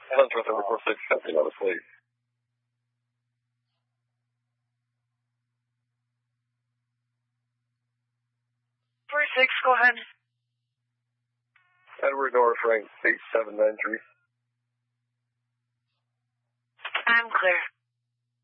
Huntsworth over 46, something on the fleet. 46, go ahead. Edward North, rank 8793. I'm clear.